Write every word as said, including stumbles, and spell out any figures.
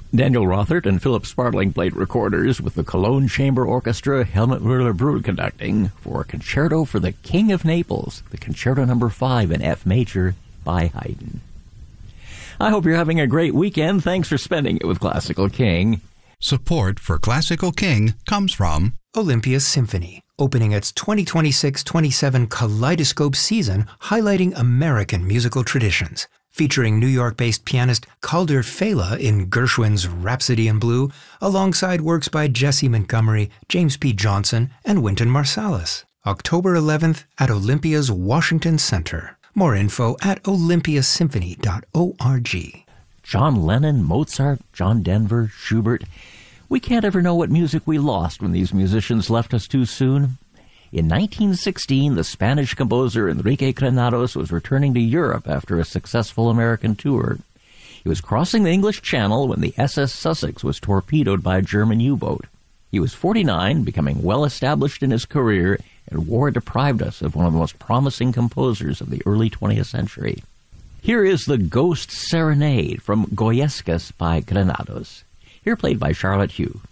Daniel Rothert and Philip Sparling played recorders with the Cologne Chamber Orchestra, Helmut Müller-Brühl conducting, for a concerto for the King of Naples, the Concerto Number five in F major by Haydn. I hope you're having a great weekend. Thanks for spending it with Classical King. Support for Classical King comes from Olympia Symphony, opening its twenty twenty-six twenty-seven Kaleidoscope season, highlighting American musical traditions. Featuring New York-based pianist Calder Fela in Gershwin's Rhapsody in Blue, alongside works by Jesse Montgomery, James P. Johnson, and Wynton Marsalis. October eleventh at Olympia's Washington Center. More info at olympia symphony dot org. John Lennon, Mozart, John Denver, Schubert. We can't ever know what music we lost when these musicians left us too soon. In nineteen sixteen, the Spanish composer Enrique Granados was returning to Europe after a successful American tour. He was crossing the English Channel when the S S Sussex was torpedoed by a German U-boat. He was forty-nine, becoming well-established in his career, and war deprived us of one of the most promising composers of the early twentieth century. Here is the Ghost Serenade from Goyescas by Granados, here played by Charlotte Hugh.